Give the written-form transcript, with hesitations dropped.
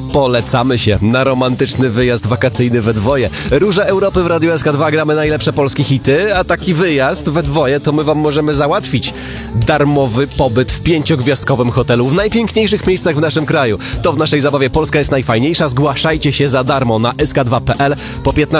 Polecamy się na romantyczny wyjazd wakacyjny we dwoje. Róże Europy w Radiu SK2 gramy najlepsze polskie hity, a taki wyjazd we dwoje to my wam możemy załatwić. Darmowy pobyt w 5-gwiazdkowym hotelu w najpiękniejszych miejscach w naszym kraju. To w naszej zabawie Polska jest najfajniejsza. Zgłaszajcie się za darmo na sk2.pl po 15